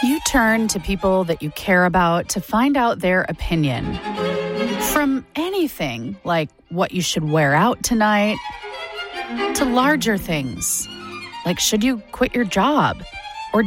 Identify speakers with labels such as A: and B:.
A: You turn to people that you care about to find out their opinion. From anything like what you should wear out tonight to larger things like should you quit your job?